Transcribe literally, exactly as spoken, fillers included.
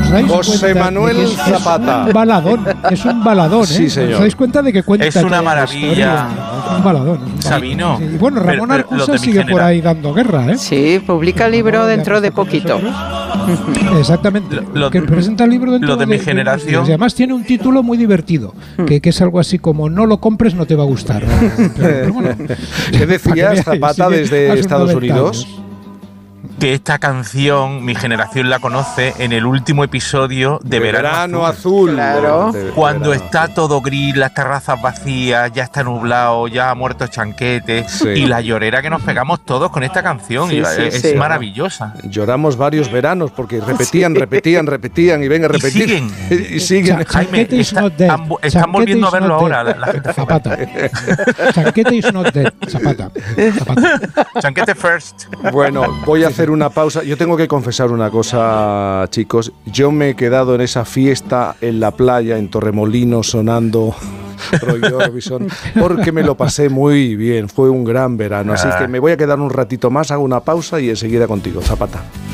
¿Os dais José cuenta Manuel de que es, Zapata. Es un baladón, es un baladón, ¿eh? Sí, señor. ¿Os dais cuenta de que cuenta Es una toda la maravilla. historia? Es un baladón. Es un Sabino. baladón. Sí, y bueno, Ramón Pero- pero los Arcusa de mi sigue por genera- ahí dando guerra, ¿eh? Sí, publica el libro Ramón ya dentro no de está con poquito. nosotros. Exactamente. Lo- lo- que presenta el libro dentro lo de mi unos generación. días. Y además tiene un título muy divertido, que, que es algo así como no lo compres, no te va a gustar. Pero, pero bueno, ¿Qué decías, para que veáis, Zapata, sigue desde a sus Estados noventa Unidos? años. Que esta canción, mi generación la conoce en el último episodio de, De Verano, Verano Azul. Azul. Claro. De- de Cuando verano. está todo gris, las terrazas vacías, ya está nublado, ya ha muerto Chanquete, Sí. y la llorera que nos pegamos todos con esta canción, Sí, y sí, es, sí. maravillosa. Lloramos varios veranos porque repetían, repetían, repetían y venga a Y repetir. siguen. Y siguen. Cha- Jaime, Chanquete is está- not dead. están, están Chanquete volviendo a is verlo not ahora, dead. la, la gente joven. Zapata. Chanquete is not dead. Zapata. Zapata. Chanquete first. Bueno, voy a hacer una pausa. Yo tengo que confesar una cosa, chicos. Yo me he quedado en esa fiesta en la playa, en Torremolinos, sonando Roy Orbison, porque me lo pasé muy bien. Fue un gran verano. Así que me voy a quedar un ratito más, hago una pausa y enseguida contigo, Zapata.